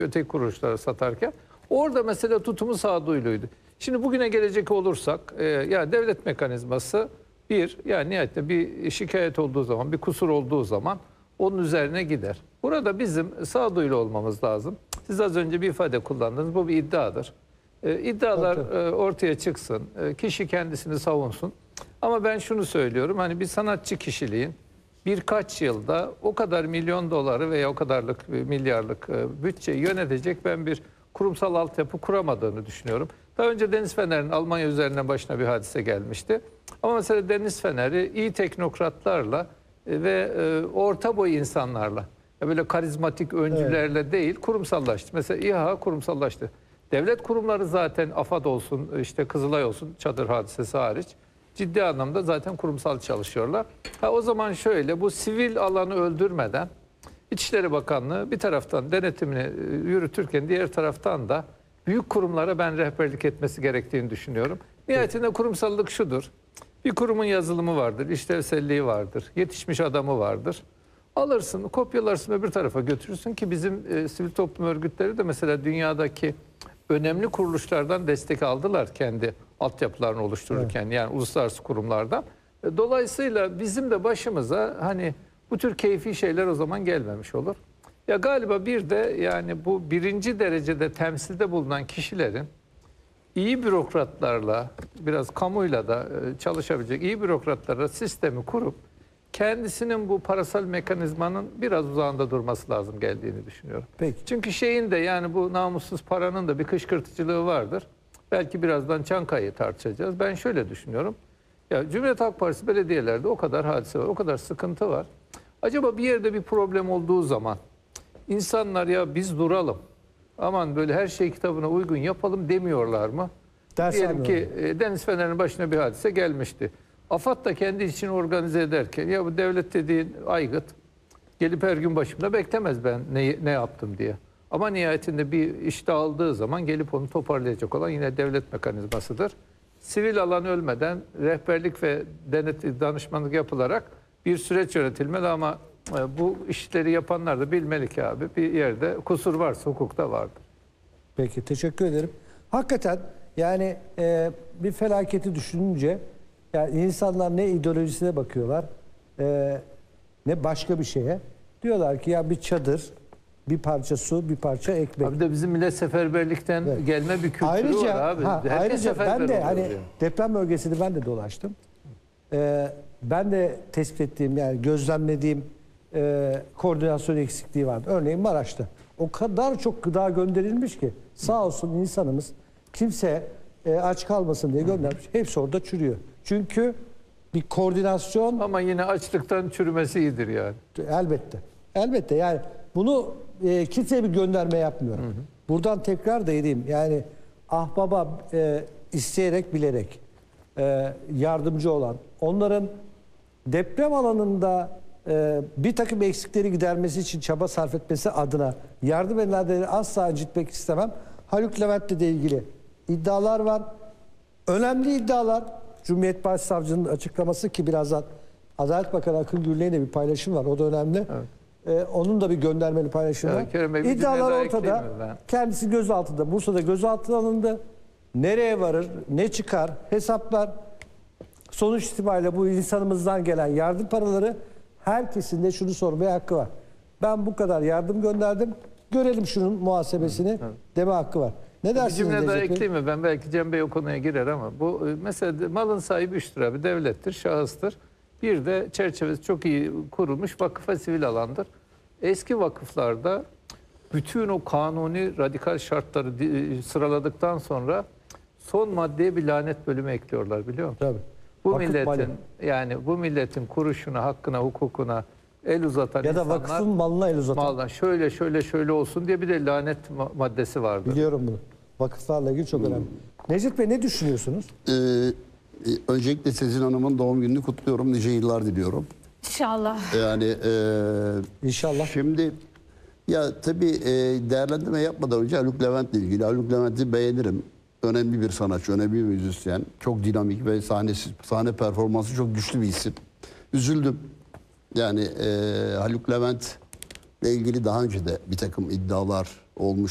öteki kuruluşlara satarken. Orada mesela tutumu sağduyuluydu. Şimdi bugüne gelecek olursak ya devlet mekanizması yani nihayetinde bir şikayet olduğu zaman, bir kusur olduğu zaman onun üzerine gider. Burada bizim sağduyulu olmamız lazım. Siz az önce bir ifade kullandınız. Bu bir iddiadır. İddialar ortaya çıksın. Kişi kendisini savunsun. Ama ben şunu söylüyorum. Hani bir sanatçı kişiliğin birkaç yılda o kadar milyon doları veya o kadarlık milyarlık bütçeyi yönetecek ben bir kurumsal altyapı kuramadığını düşünüyorum. Daha önce Deniz Fener'in Almanya üzerinden başına bir hadise gelmişti. Ama mesela Deniz Fener'i iyi teknokratlarla ve orta boy insanlarla, böyle karizmatik öncülerle değil, kurumsallaştı. Mesela İHA kurumsallaştı. Devlet kurumları zaten AFAD olsun, işte Kızılay olsun, çadır hadisesi hariç ciddi anlamda zaten kurumsal çalışıyorlar. O zaman şöyle, bu sivil alanı öldürmeden İçişleri Bakanlığı bir taraftan denetimini yürütürken diğer taraftan da büyük kurumlara ben rehberlik etmesi gerektiğini düşünüyorum. Nihayetinde kurumsallık şudur. Bir kurumun yazılımı vardır, işlevselliği vardır, yetişmiş adamı vardır. Alırsın, kopyalarsın, öbür tarafa götürürsün ki bizim sivil toplum örgütleri de mesela dünyadaki önemli kuruluşlardan destek aldılar kendi altyapılarını oluştururken, yani uluslararası kurumlardan. Dolayısıyla bizim de başımıza hani bu tür keyfi şeyler o zaman gelmemiş olur. Ya galiba bir de yani bu birinci derecede temsilde bulunan kişilerin iyi bürokratlarla, biraz kamuyla da çalışabilecek iyi bürokratlarla sistemi kurup kendisinin bu parasal mekanizmanın biraz uzağında durması lazım geldiğini düşünüyorum. Peki. Çünkü şeyin de yani bu namussuz paranın da bir kışkırtıcılığı vardır. Belki birazdan Çankaya'yı tartışacağız. Ben şöyle düşünüyorum. Ya Cumhuriyet Halk Partisi belediyelerde o kadar hadise var, o kadar sıkıntı var. Acaba bir yerde bir problem olduğu zaman insanlar ya biz duralım, aman böyle her şey kitabına uygun yapalım demiyorlar mı? Diyelim ki Deniz Fener'in başına bir hadise gelmişti. AFAD da kendi için organize ederken ya bu devlet dediğin aygıt gelip her gün başımda beklemez ben ne yaptım diye. Ama nihayetinde bir iş dağıldığı zaman gelip onu toparlayacak olan yine devlet mekanizmasıdır. Sivil alan ölmeden rehberlik ve danışmanlık yapılarak bir süreç yönetilmeli ama bu işleri yapanlar da bilmeli ki abi bir yerde kusur varsa hukukta vardır. Peki, teşekkür ederim. Hakikaten yani bir felaketi düşününce yani insanlar ne ideolojisine bakıyorlar ne başka bir şeye. Diyorlar ki ya bir çadır, bir parça su, bir parça ekmek. Abi de bizim millet seferberlikten gelme bir kültürü ayrıca, var abi. Ayrıca ben de hani yani. deprem bölgesini ben de dolaştım. Ben de tespit ettiğim yani gözlemlediğim koordinasyon eksikliği vardı. Örneğin Maraş'ta. O kadar çok gıda gönderilmiş ki sağ olsun insanımız kimse aç kalmasın diye göndermiş. Hepsi orada çürüyor. Çünkü bir koordinasyon... Ama yine açlıktan çürümesi iyidir yani. Elbette. Elbette yani bunu kimseye bir gönderme yapmıyorum. Buradan tekrar da edeyim. Yani ahbaba isteyerek bilerek yardımcı olan, onların deprem alanında bir takım eksikleri gidermesi için çaba sarf etmesi adına yardım edenleri asla incitmek istemem. Haluk Levent'le de ilgili iddialar var. Önemli iddialar. Cumhuriyet Başsavcının açıklaması ki birazdan Adalet Bakanı Akın Gürley'in de bir paylaşım var. O da önemli. Evet. Onun da bir göndermeli paylaşımı var. İddialar ortada. Kendisi gözaltında. Bursa'da gözaltına alındı. Nereye varır, ne çıkar, hesaplar. Sonuç itibariyle bu insanımızdan gelen yardım paraları herkesin de şunu sormaya hakkı var. Ben bu kadar yardım gönderdim. Görelim şunun muhasebesini deme hakkı var. Ne dersiniz? Bir cümle daha ekleyeyim mi? Ben belki Cem Bey o konuya girer ama bu mesela malın sahibi 3 lira bir devlettir, şahıstır. Bir de çerçevesi çok iyi kurulmuş vakıf ve sivil alandır. Eski vakıflarda bütün o kanuni radikal şartları sıraladıktan sonra son maddeye bir lanet bölümü ekliyorlar biliyor musun? Tabii. Bu milletin yani bu milletin kuruşuna, hakkına, hukukuna el uzatan ya da insanlar, vakfın malına el uzatan. Maldan şöyle olsun diye bir de lanet maddesi vardır. Biliyorum bunu. Vakıflarla ilgili çok önemli. Necip Bey ne düşünüyorsunuz? Öncelikle Sezin Hanım'ın doğum gününü kutluyorum. Nice yıllar diliyorum. İnşallah. Yani İnşallah. Şimdi ya tabii değerlendirme yapmadan önce Haluk Levent'le ilgili. Haluk Levent'i beğenirim. Önemli bir sanatçı, önemli bir müzisyen. Çok dinamik ve sahne performansı çok güçlü bir isim. Üzüldüm. Yani Haluk Levent'le ilgili daha önce de bir takım iddialar olmuş.